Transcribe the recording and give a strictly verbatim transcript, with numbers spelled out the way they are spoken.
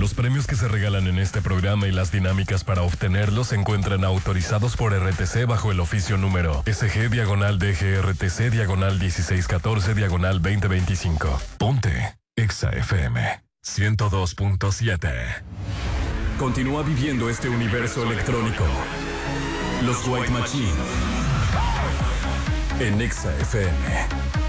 Los premios que se regalan en este programa y las dinámicas para obtenerlos se encuentran autorizados por R T C bajo el oficio número S G diagonal D G R T C diagonal dieciséis catorce diagonal veinte veinticinco. Ponte Exa F M ciento dos punto siete. Continúa viviendo este universo electrónico. Los White Machine en Exa F M.